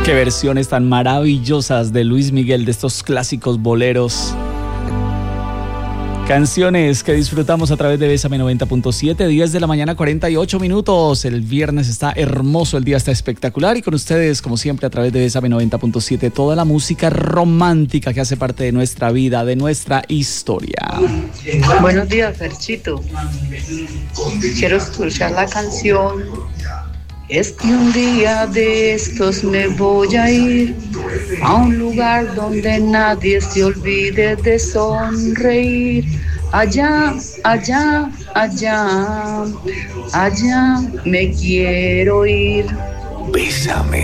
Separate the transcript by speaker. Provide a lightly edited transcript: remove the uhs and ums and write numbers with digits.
Speaker 1: Qué versiones tan maravillosas de Luis Miguel de estos clásicos boleros. Canciones que disfrutamos a través de Bésame 90.7, 10 de la mañana, 48 minutos. El viernes está hermoso, el día está espectacular y con ustedes, como siempre, a través de Bésame 90.7, toda la música romántica que hace parte de nuestra vida, de nuestra historia.
Speaker 2: Buenos días, Ferchito. Quiero escuchar la canción Es que un día de estos me voy a ir a un lugar donde nadie se olvide de sonreír. Allá, allá, allá, allá me quiero ir.
Speaker 3: Bésame.